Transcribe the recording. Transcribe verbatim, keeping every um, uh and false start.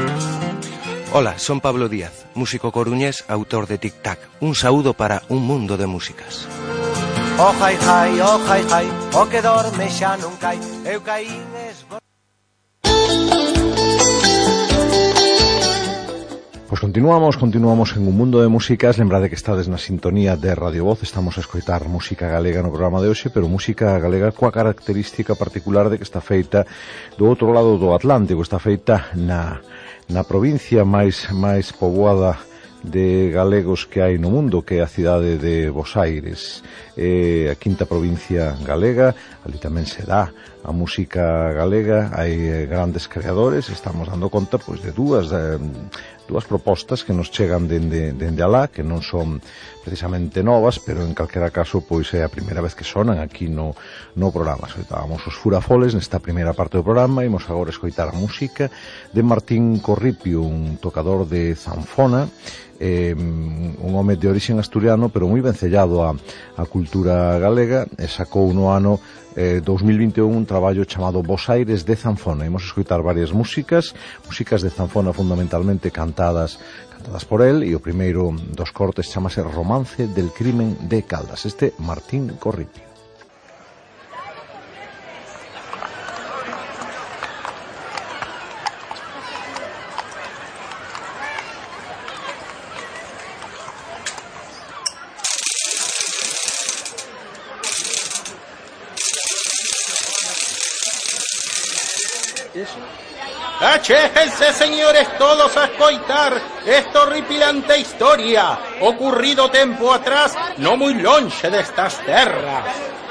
Hola, son Pablo Díaz, músico coruñés, autor de Tic Tac. Un saúdo para un mundo de músicas. Oh, jai, jai, oh, jai, jai, o que dorme xa non cai, eu caín esbo... Pois continuamos, continuamos en un mundo de músicas. Lembrade que estades na sintonía de Radio Voz. Estamos a escoitar música galega no programa de hoxe, pero música galega coa característica particular de que está feita do outro lado do Atlántico. Está feita na, na provincia máis, máis poboada de galegos que hai no mundo, que é a cidade de Bos Aires, eh, a quinta provincia galega. Ali tamén se dá a música galega, hai eh, grandes creadores. Estamos dando conta pois de dúas eh, dúas propostas que nos chegan dende, dende alá, que non son precisamente novas, pero en calquera caso pois é a primeira vez que sonan aquí no, no programa. Escoitábamos os Furafoles nesta primeira parte do programa. Imos agora escoitar a música de Martín Corripio, un tocador de zanfona, eh, un home de orixen asturiano, pero moi vencellado a, a cultura galega, e sacou no ano eh, dous mil vinte e un un traballo chamado Bos Aires de zanfona. Imos escoitar varias músicas, músicas de zanfona fundamentalmente cantadas cantadas por él, e o primeiro dos cortes chamase Romance del crimen de Caldas, este Martín Corripio. Achéjense, señores, todos a escoitar esta horripilante historia ocurrido tempo atrás no moi lonxe destas terras.